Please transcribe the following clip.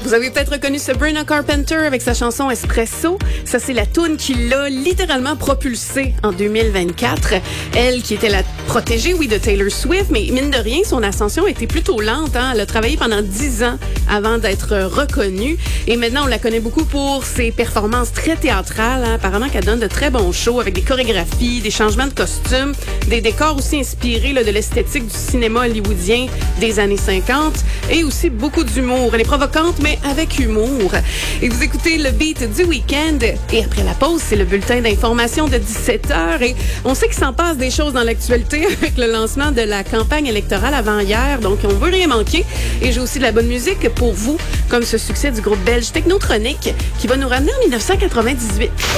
Vous avez peut-être reconnu Sabrina Carpenter avec sa chanson Espresso. Ça, c'est la toune qui l'a littéralement propulsée en 2024. Elle qui était la protégée, oui, de Taylor Swift, mais mine de rien, son ascension a été plutôt lente. Hein? Elle a travaillé pendant 10 ans avant d'être reconnue. Et maintenant, on la connaît beaucoup pour ses performances très théâtrales. Hein? Apparemment qu'elle donne de très bons shows avec des chorégraphies, des changements de costumes, des décors aussi inspirés là, de l'esthétique du cinéma hollywoodien des années 50 et aussi beaucoup d'humour. Elle est provocante, mais avec humour. Et vous écoutez le beat du week-end. Et après la pause, c'est le bulletin d'information de 17h. Et on sait qu'il s'en passe des choses dans l'actualité avec le lancement de la campagne électorale avant-hier. Donc, on veut rien manquer. Et j'ai aussi de la bonne musique pour vous, comme ce succès du groupe belge Technotronic qui va nous ramener en 1998.